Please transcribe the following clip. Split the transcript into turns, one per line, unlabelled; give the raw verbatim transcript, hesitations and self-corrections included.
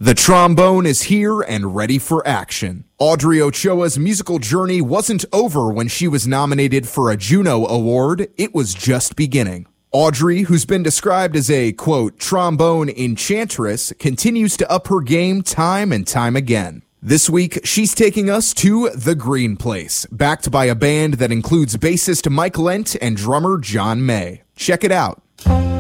The trombone is here and ready for action. Audrey Ochoa's musical journey wasn't over when she was nominated for a Juno Award. It was just beginning. Audrey, who's been described as a, quote, trombone enchantress, continues to up her game time and time again. This week, she's taking us to The Green Place, backed by a band that includes bassist Mike Lent and drummer John May. Check it out.